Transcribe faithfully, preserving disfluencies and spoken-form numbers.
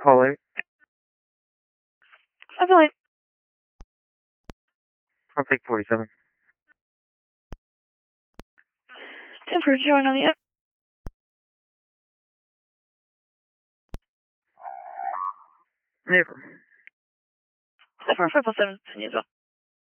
Call eight. I feel like I'll take forty-seven. ten for join on the app. Yeah. five four five seven as well.